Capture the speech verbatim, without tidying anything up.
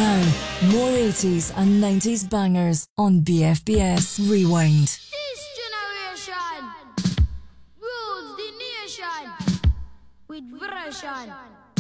now, more eighties and nineties bangers on B F B S Rewind. This generation rules the nation with version.